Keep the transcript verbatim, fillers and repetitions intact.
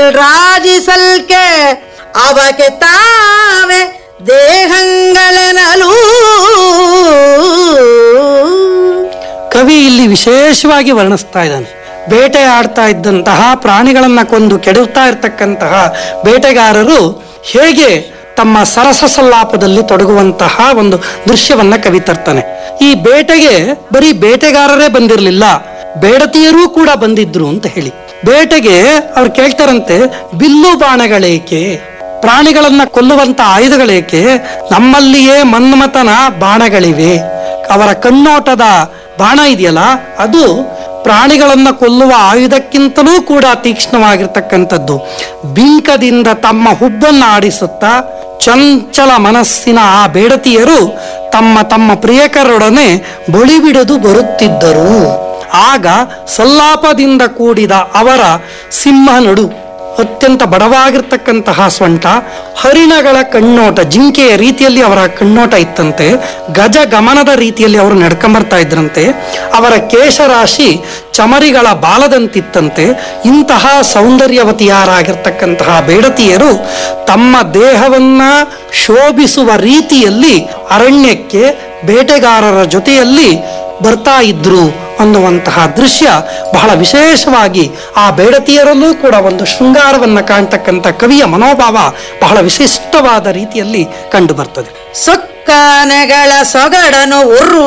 ರಾಜಿಸಲ್ಕೆ ಅವಕ್ಕೆ ತಾವೇ ದೇಹಂಗಳನಲು. ಕವಿ ಇಲ್ಲಿ ವಿಶೇಷವಾಗಿ ವರ್ಣಿಸ್ತಾ ಇದ್ದಾನೆ. ಬೇಟೆಯಾಡ್ತಾ ಇದ್ದಂತಹ ಪ್ರಾಣಿಗಳನ್ನ ಕೊಂದು ಕೆಡುತ್ತಾ ಇರ್ತಕ್ಕಂತಹ ಬೇಟೆಗಾರರು ಹೇಗೆ ತಮ್ಮ ಸರಸ ಸಲ್ಲಾಪದಲ್ಲಿ ತೊಡಗುವಂತಹ ಒಂದು ದೃಶ್ಯವನ್ನ ಕವಿ ತರ್ತಾನೆ. ಈ ಬೇಟೆಗೆ ಬರೀ ಬೇಟೆಗಾರರೇ ಬಂದಿರಲಿಲ್ಲ, ಬೇಡತಿಯರೂ ಕೂಡ ಬಂದಿದ್ರು ಅಂತ ಹೇಳಿ. ಬೇಟೆಗೆ ಅವ್ರು ಕೇಳ್ತಾರಂತೆ, ಬಿಲ್ಲು ಬಾಣಗಳೇಕೆ, ಪ್ರಾಣಿಗಳನ್ನ ಕೊಲ್ಲುವಂತ ಆಯುಧಗಳೇಕೆ, ನಮ್ಮಲ್ಲಿಯೇ ಮನ್ಮಥನ ಬಾಣಗಳಿವೆ. ಅವರ ಕಣ್ಣೋಟದ ಬಾಣ ಇದೆಯಲ್ಲ, ಅದು ಪ್ರಾಣಿಗಳನ್ನ ಕೊಲ್ಲುವ ಆಯುಧಕ್ಕಿಂತಲೂ ಕೂಡ ತೀಕ್ಷ್ಣವಾಗಿರ್ತಕ್ಕಂಥದ್ದು. ಬಿಂಕದಿಂದ ತಮ್ಮ ಹುಬ್ಬನ್ನ ಆಡಿಸುತ್ತಾ ಚಂಚಲ ಮನಸ್ಸಿನ ಆ ಬೇಡತಿಯರು ತಮ್ಮ ತಮ್ಮ ಪ್ರಿಯಕರೊಡನೆ ಬಳಿ ಬಿಡದು ಬರುತ್ತಿದ್ದರು. ಆಗ ಸಲ್ಲಾಪದಿಂದ ಕೂಡಿದ ಅವರ ಸಿಂಹ ನಡು, ಅತ್ಯಂತ ಬಡವಾಗಿರ್ತಕ್ಕಂತಹ ಸೊಂಟ, ಹರಿಣಗಳ ಕಣ್ಣೋಟ, ಜಿಂಕೆಯ ರೀತಿಯಲ್ಲಿ ಅವರ ಕಣ್ಣೋಟ ಇತ್ತಂತೆ, ಗಜ ಗಮನದ ರೀತಿಯಲ್ಲಿ ಅವರು ನಡ್ಕೊಂಬರ್ತಾ ಇದ್ರಂತೆ, ಅವರ ಕೇಶರಾಶಿ ಚಮರಿಗಳ ಬಾಲದಂತಿತ್ತಂತೆ. ಇಂತಹ ಸೌಂದರ್ಯವತಿಯಾರಾಗಿರ್ತಕ್ಕಂತಹ ಬೇಡತಿಯರು ತಮ್ಮ ದೇಹವನ್ನ ಶೋಭಿಸುವ ರೀತಿಯಲ್ಲಿ ಅರಣ್ಯಕ್ಕೆ ಬೇಟೆಗಾರರ ಜೊತೆಯಲ್ಲಿ ಬರ್ತಾ ಇದ್ರು ಅನ್ನುವಂತಹ ದೃಶ್ಯ ಬಹಳ ವಿಶೇಷವಾಗಿ ಆ ಬೇಡತಿಯರಲ್ಲೂ ಕೂಡ ಒಂದು ಶೃಂಗಾರವನ್ನ ಕಾಣ್ತಕ್ಕಂಥ ಕವಿಯ ಮನೋಭಾವ ಬಹಳ ವಿಶಿಷ್ಟವಾದ ರೀತಿಯಲ್ಲಿ ಕಂಡು ಬರ್ತದೆ. ಸೊಕ್ಕಾನೆಗಳ ಸೊಗಡನು ಉರು